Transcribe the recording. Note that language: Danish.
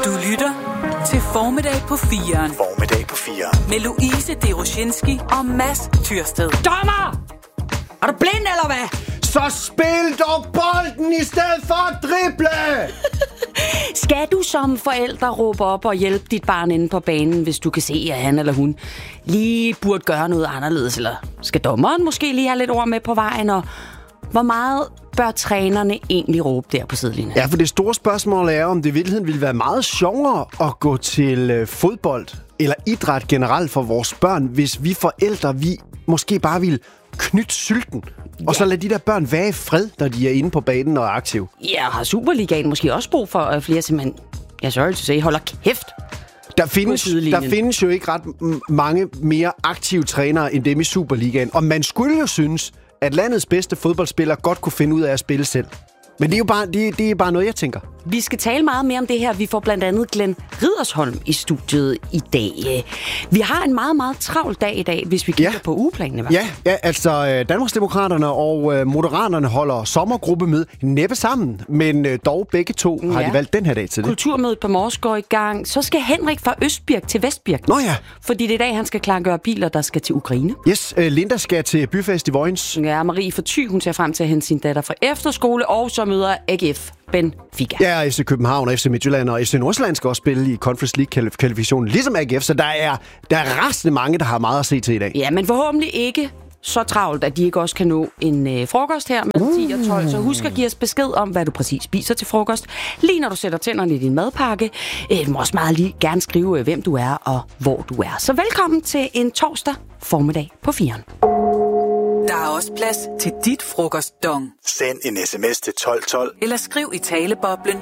Du lytter til Formiddag på 4'eren. Formiddag på 4'eren. Med Louise Deroshinski og Mads Tyrsted. Dommer! Er du blind, eller hvad? Så spil dog bolden i stedet for at drible! Skal du som forælder råbe op og hjælpe dit barn inde på banen, hvis du kan se, at han eller hun lige burde gøre noget anderledes? Eller skal dommeren måske lige have lidt ord med på vejen? Og hvor meget bør trænerne egentlig råbe der på sidelinjen? Ja, for det store spørgsmål er, om det i virkeligheden ville være meget sjovere at gå til fodbold eller idræt generelt for vores børn, hvis vi forældre, vi måske bare ville knytte sylten, og så lade de der børn være i fred, når de er inde på banen og er aktive. Ja, har Superligaen måske også brug for flere simpelthen, sorry to say, holder kæft. Der findes jo ikke ret mange mere aktive trænere end dem i Superligaen, og man skulle jo synes, at landets bedste fodboldspillere godt kunne finde ud af at spille selv. Men det er jo bare noget, jeg tænker. Vi skal tale meget mere om det her. Vi får blandt andet Glenn Riddersholm i studiet i dag. Vi har en meget, meget travl dag i dag, hvis vi kigger på ugeplanen. Ja, altså Danmarksdemokraterne og Moderaterne holder sommergruppe med næppe sammen, men dog begge to har de valgt den her dag til det. Kulturmødet på Mors går i gang. Så skal Henrik fra Østbirk til Vestbirk. Nå ja. Fordi det er i dag, han skal klargøre biler, der skal til Ukraine. Yes, Linda skal til byfest i Vojens. Ja, Marie fra Thy, hun ser frem til at hente sin datter fra efterskole, og så møder AGF Benfica. Ja, FC København, FC Midtjylland og FC Nordsjælland skal også spille i Conference League-kvalifikationen, ligesom AGF, så der er rasende mange, der har meget at se til i dag. Ja, men forhåbentlig ikke så travlt, at de ikke også kan nå en frokost her med 10 og 12. Så husk at give os besked om, hvad du præcis spiser til frokost. Lige når du sætter tænderne i din madpakke. Du må også meget lige gerne skrive, hvem du er og hvor du er. Så velkommen til en torsdag formiddag på 4'eren. Der er også plads til dit frokostdong. Send en sms til 1212. Eller skriv i taleboblen,